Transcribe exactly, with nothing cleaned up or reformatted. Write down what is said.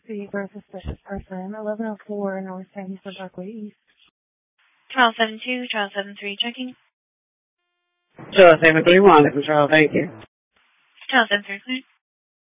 speak for a suspicious person. eleven oh four North Sanford Parkway East. twelve seven two, twelve seven three, checking. twelve seven three one, control, thank you. twelve seven three, clear.